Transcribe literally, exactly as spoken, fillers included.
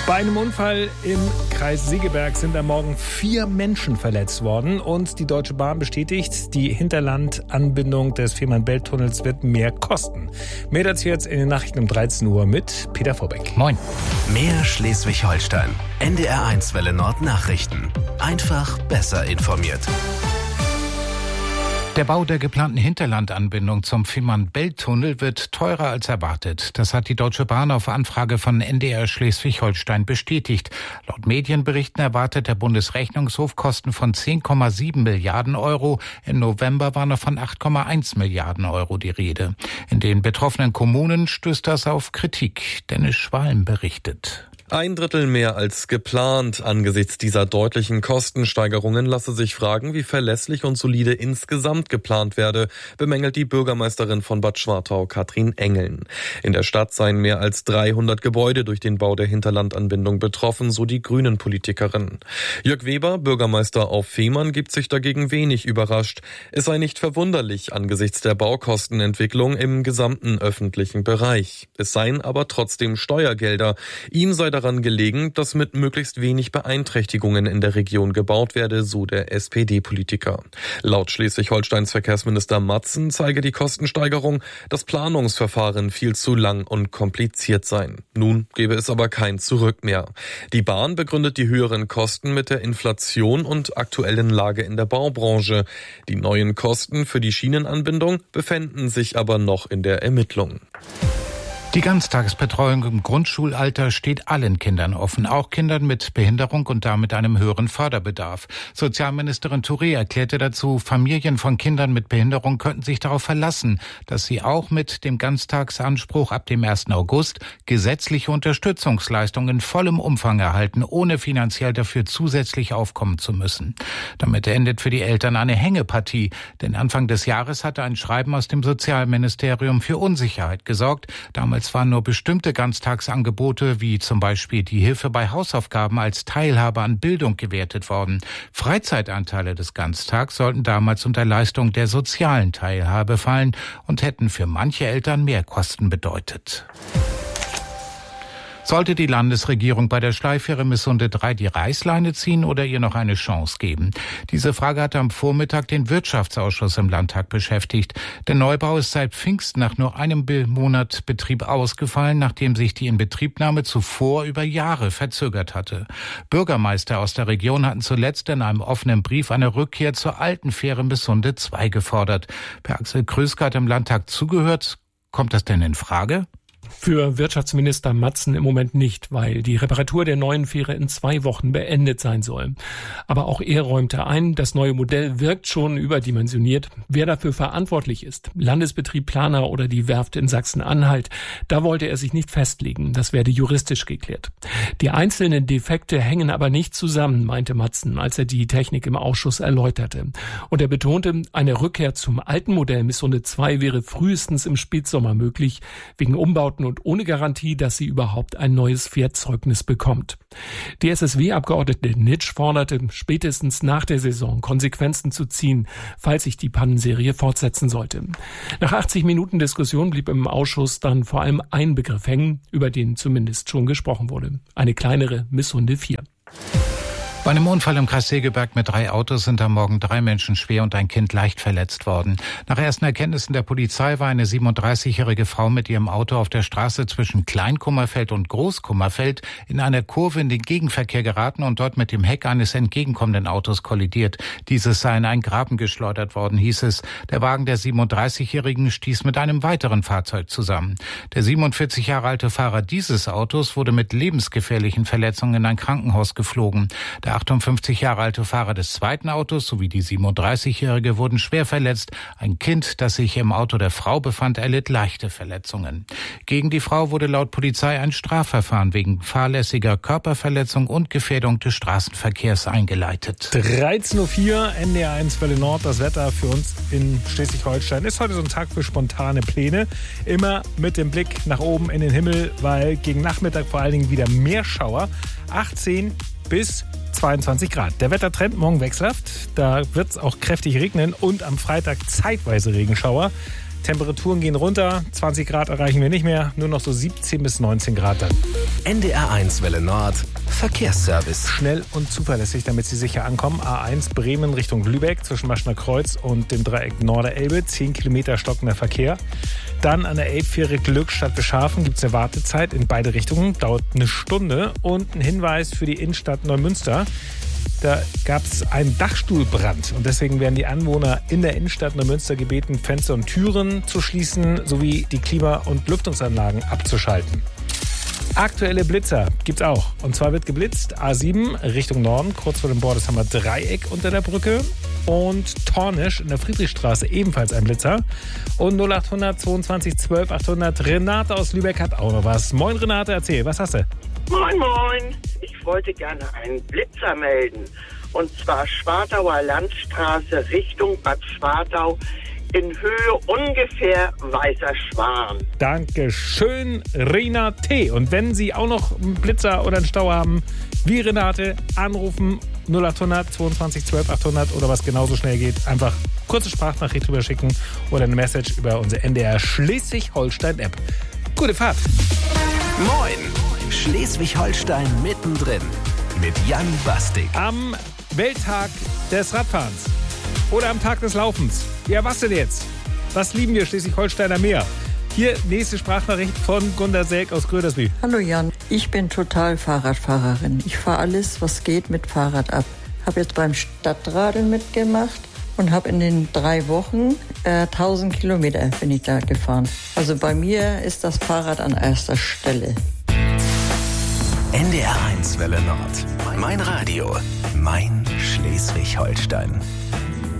Bei einem Unfall im Kreis Segeberg sind am Morgen vier Menschen verletzt worden und die Deutsche Bahn bestätigt, die Hinterlandanbindung des Fehmarn-Belt-Tunnels wird mehr kosten. Mehr dazu jetzt in den Nachrichten um dreizehn Uhr mit Peter Vorbeck. Moin. Mehr Schleswig-Holstein. N D R eins Welle Nord Nachrichten. Einfach besser informiert. Der Bau der geplanten Hinterlandanbindung zum Fehmarn-Belt-Tunnel wird teurer als erwartet. Das hat die Deutsche Bahn auf Anfrage von N D R Schleswig-Holstein bestätigt. Laut Medienberichten erwartet der Bundesrechnungshof Kosten von zehn Komma sieben Milliarden Euro. Im November war noch von acht Komma eins Milliarden Euro die Rede. In den betroffenen Kommunen stößt das auf Kritik. Dennis Schwalm berichtet. Ein Drittel mehr als geplant. Angesichts dieser deutlichen Kostensteigerungen lasse sich fragen, wie verlässlich und solide insgesamt geplant werde, bemängelt die Bürgermeisterin von Bad Schwartau, Katrin Engeln. In der Stadt seien mehr als dreihundert Gebäude durch den Bau der Hinterlandanbindung betroffen, so die Grünen-Politikerin. Jörg Weber, Bürgermeister auf Fehmarn, gibt sich dagegen wenig überrascht. Es sei nicht verwunderlich angesichts der Baukostenentwicklung im gesamten öffentlichen Bereich. Es seien aber trotzdem Steuergelder. Ihm sei daran gelegen, dass mit möglichst wenig Beeinträchtigungen in der Region gebaut werde, so der S P D-Politiker. Laut Schleswig-Holsteins Verkehrsminister Matzen zeige die Kostensteigerung, das Planungsverfahren viel zu lang und kompliziert sein. Nun gebe es aber kein Zurück mehr. Die Bahn begründet die höheren Kosten mit der Inflation und aktuellen Lage in der Baubranche. Die neuen Kosten für die Schienenanbindung befänden sich aber noch in der Ermittlung. Die Ganztagesbetreuung im Grundschulalter steht allen Kindern offen, auch Kindern mit Behinderung und damit einem höheren Förderbedarf. Sozialministerin Touré erklärte dazu, Familien von Kindern mit Behinderung könnten sich darauf verlassen, dass sie auch mit dem Ganztagsanspruch ab dem ersten August gesetzliche Unterstützungsleistungen in vollem Umfang erhalten, ohne finanziell dafür zusätzlich aufkommen zu müssen. Damit endet für die Eltern eine Hängepartie, denn Anfang des Jahres hatte ein Schreiben aus dem Sozialministerium für Unsicherheit gesorgt. Damals Es waren nur bestimmte Ganztagsangebote, wie zum Beispiel die Hilfe bei Hausaufgaben, als Teilhabe an Bildung gewertet worden. Freizeitanteile des Ganztags sollten damals unter Leistung der sozialen Teilhabe fallen und hätten für manche Eltern Mehrkosten bedeutet. Sollte die Landesregierung bei der Schleifähre Missunde drei die Reißleine ziehen oder ihr noch eine Chance geben? Diese Frage hatte am Vormittag den Wirtschaftsausschuss im Landtag beschäftigt. Der Neubau ist seit Pfingsten nach nur einem Monat Betrieb ausgefallen, nachdem sich die Inbetriebnahme zuvor über Jahre verzögert hatte. Bürgermeister aus der Region hatten zuletzt in einem offenen Brief eine Rückkehr zur alten Fähre Missunde zwei gefordert. Per Axel Kröske hat im Landtag zugehört. Kommt das denn in Frage? Für Wirtschaftsminister Matzen im Moment nicht, weil die Reparatur der neuen Fähre in zwei Wochen beendet sein soll. Aber auch er räumte ein, das neue Modell wirkt schon überdimensioniert. Wer dafür verantwortlich ist, Landesbetrieb, Planer oder die Werft in Sachsen-Anhalt, da wollte er sich nicht festlegen. Das werde juristisch geklärt. Die einzelnen Defekte hängen aber nicht zusammen, meinte Matzen, als er die Technik im Ausschuss erläuterte. Und er betonte, eine Rückkehr zum alten Modell Missunde zwei wäre frühestens im Spätsommer möglich, wegen Umbauten und ohne Garantie, dass sie überhaupt ein neues Fährzeugnis bekommt. Die S S W-Abgeordnete Nitsch forderte, spätestens nach der Saison Konsequenzen zu ziehen, falls sich die Pannenserie fortsetzen sollte. Nach achtzig Minuten Diskussion blieb im Ausschuss dann vor allem ein Begriff hängen, über den zumindest schon gesprochen wurde. Eine kleinere Missunde vier. Bei einem Unfall im Kreis Segeberg mit drei Autos sind am Morgen drei Menschen schwer und ein Kind leicht verletzt worden. Nach ersten Erkenntnissen der Polizei war eine siebenunddreißigjährige Frau mit ihrem Auto auf der Straße zwischen Kleinkummerfeld und Großkummerfeld in einer Kurve in den Gegenverkehr geraten und dort mit dem Heck eines entgegenkommenden Autos kollidiert. Dieses sei in einen Graben geschleudert worden, hieß es. Der Wagen der siebenunddreißigjährigen stieß mit einem weiteren Fahrzeug zusammen. Der siebenundvierzig Jahre alte Fahrer dieses Autos wurde mit lebensgefährlichen Verletzungen in ein Krankenhaus geflogen. Der achtundfünfzig Jahre alte Fahrer des zweiten Autos sowie die siebenunddreißigjährige wurden schwer verletzt. Ein Kind, das sich im Auto der Frau befand, erlitt leichte Verletzungen. Gegen die Frau wurde laut Polizei ein Strafverfahren wegen fahrlässiger Körperverletzung und Gefährdung des Straßenverkehrs eingeleitet. dreizehn Uhr vier, N D R eins Welle Nord. Das Wetter für uns in Schleswig-Holstein ist heute so ein Tag für spontane Pläne. Immer mit dem Blick nach oben in den Himmel, weil gegen Nachmittag vor allen Dingen wieder mehr Schauer. achtzehn bis zweiundzwanzig Grad. Der Wettertrend morgen wechselhaft. Da wird es auch kräftig regnen und am Freitag zeitweise Regenschauer. Temperaturen gehen runter, zwanzig Grad erreichen wir nicht mehr, nur noch so siebzehn bis neunzehn Grad dann. N D R eins Welle Nord, Verkehrsservice. Schnell und zuverlässig, damit Sie sicher ankommen. A eins Bremen Richtung Lübeck zwischen Maschner Kreuz und dem Dreieck Norderelbe, zehn Kilometer stockender Verkehr. Dann an der Elbfähre Glückstadt Beschafen gibt es eine Wartezeit in beide Richtungen, dauert eine Stunde. Und ein Hinweis für die Innenstadt Neumünster. Da gab es einen Dachstuhlbrand und deswegen werden die Anwohner in der Innenstadt Neumünster gebeten, Fenster und Türen zu schließen sowie die Klima- und Lüftungsanlagen abzuschalten. Aktuelle Blitzer gibt's auch. Und zwar wird geblitzt A sieben Richtung Norden, kurz vor dem Bordesheimer Dreieck unter der Brücke. Und Tornisch in der Friedrichstraße ebenfalls ein Blitzer. Und null acht hundert zweiundzwanzig zwölf achthundert. Renate aus Lübeck hat auch noch was. Moin Renate, erzähl, was hast du? Moin, moin. Ich wollte gerne einen Blitzer melden. Und zwar Schwartauer Landstraße Richtung Bad Schwartau in Höhe ungefähr Weißer Schwan. Dankeschön, Renate. Und wenn Sie auch noch einen Blitzer oder einen Stau haben, wie Renate, anrufen null acht hundert zweiundzwanzig zwölf achthundert oder was genauso schnell geht, einfach kurze Sprachnachricht drüber schicken oder eine Message über unsere N D R Schleswig-Holstein-App. Gute Fahrt. Moin, Schleswig-Holstein mittendrin mit Jan Bastik. Am Welttag des Radfahrens oder am Tag des Laufens. Ja, was denn jetzt? Was lieben wir Schleswig-Holsteiner mehr? Hier nächste Sprachnachricht von Gunda Selk aus Grödersby. Hallo Jan, ich bin total Fahrradfahrerin. Ich fahre alles, was geht, mit Fahrrad ab. Habe jetzt beim Stadtradeln mitgemacht und habe in den drei Wochen äh, tausend Kilometer bin ich da gefahren. Also bei mir ist das Fahrrad an erster Stelle. N D R eins Welle Nord. Mein Radio. Mein Schleswig-Holstein.